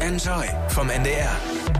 Enjoy vom NDR.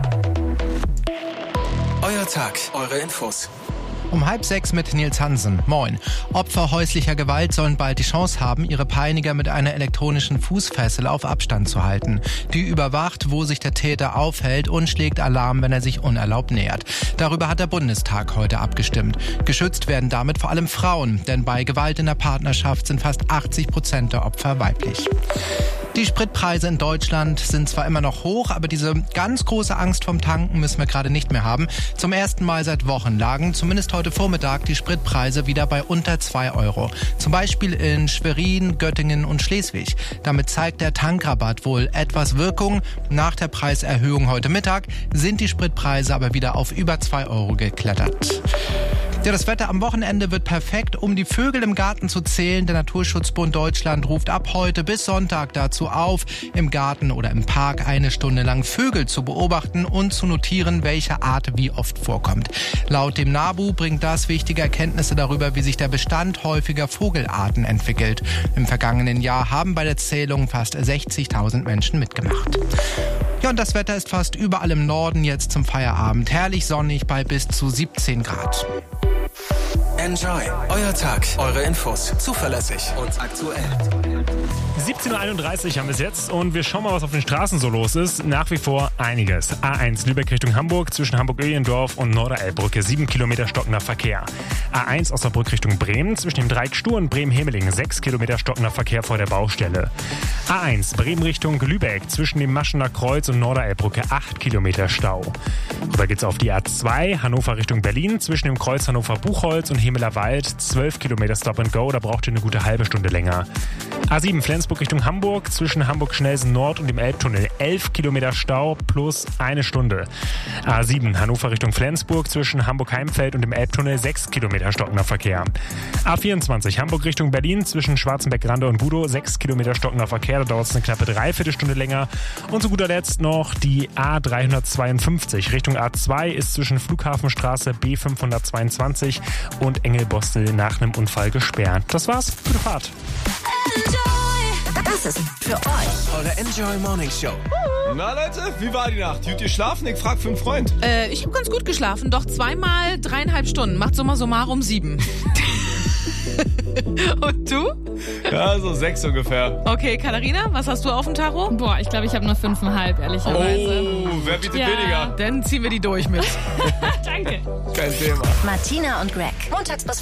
Euer Tag, eure Infos. Um 5:30 mit Nils Hansen. Moin. Opfer häuslicher Gewalt sollen bald die Chance haben, ihre Peiniger mit einer elektronischen Fußfessel auf Abstand zu halten. Die überwacht, wo sich der Täter aufhält und schlägt Alarm, wenn er sich unerlaubt nähert. Darüber hat der Bundestag heute abgestimmt. Geschützt werden damit vor allem Frauen, denn bei Gewalt in der Partnerschaft sind fast 80% der Opfer weiblich. Die Spritpreise in Deutschland sind zwar immer noch hoch, aber diese ganz große Angst vom Tanken müssen wir gerade nicht mehr haben. Zum ersten Mal seit Wochen lagen zumindest heute Vormittag die Spritpreise wieder bei unter 2 Euro. Zum Beispiel in Schwerin, Göttingen und Schleswig. Damit zeigt der Tankrabatt wohl etwas Wirkung. Nach der Preiserhöhung heute Mittag sind die Spritpreise aber wieder auf über 2 Euro geklettert. Ja, das Wetter am Wochenende wird perfekt, um die Vögel im Garten zu zählen. Der Naturschutzbund Deutschland ruft ab heute bis Sonntag dazu auf, im Garten oder im Park 1 Stunde lang Vögel zu beobachten und zu notieren, welche Art wie oft vorkommt. Laut dem NABU bringt das wichtige Erkenntnisse darüber, wie sich der Bestand häufiger Vogelarten entwickelt. Im vergangenen Jahr haben bei der Zählung fast 60.000 Menschen mitgemacht. Ja, und das Wetter ist fast überall im Norden jetzt zum Feierabend. Herrlich sonnig bei bis zu 17 Grad. Enjoy, euer Tag, eure Infos. Zuverlässig und aktuell. 17.31 Uhr haben wir es jetzt und wir schauen mal, was auf den Straßen so los ist. Nach wie vor einiges. A1 Lübeck Richtung Hamburg zwischen Hamburg-Öhlendorf und Norderelbbrücke 7 Kilometer stockender Verkehr. A1 Osnabrück Richtung Bremen zwischen dem Dreieck Stur und Bremen-Hemeling 6 Kilometer stockender Verkehr vor der Baustelle. A1 Bremen Richtung Lübeck zwischen dem Maschener Kreuz und Norderelbbrücke 8 Kilometer Stau. Rüber geht's auf die A2 Hannover Richtung Berlin zwischen dem Kreuz Hannover-Buchholz und Hemelerwald 12 Kilometer Stop and Go, da braucht ihr eine gute halbe Stunde länger. A7 Flensburg Richtung Hamburg zwischen Hamburg-Schnelsen Nord und dem Elbtunnel 11 Kilometer Stau plus 1 Stunde. A7 Hannover Richtung Flensburg zwischen Hamburg-Heimfeld und dem Elbtunnel 6 Kilometer stockender Verkehr. A24 Hamburg Richtung Berlin zwischen Schwarzenbeck-Grande und Budow 6 Kilometer stockender Verkehr, da dauert es eine knappe Dreiviertelstunde länger. Und zu guter Letzt noch die A352 Richtung A2 ist zwischen Flughafenstraße B522 und Engelbostel nach einem Unfall gesperrt. Das war's, gute Fahrt. Das ist für euch Eure Enjoy Morning Show. Na Leute, wie war die Nacht? Gut geschlafen? Ich frag für einen Freund. Ich habe ganz gut geschlafen, doch zweimal 3,5 Stunden. Macht summa summarum 7. Und du? Ja, so 6 ungefähr. Okay, Katharina, was hast du auf dem Tacho? Boah, ich glaube, ich habe nur 5,5, ehrlicherweise. Oh, wer bietet Ja. weniger? Dann ziehen wir die durch mit. Danke. Kein Thema. Martina und Greg. Montags bis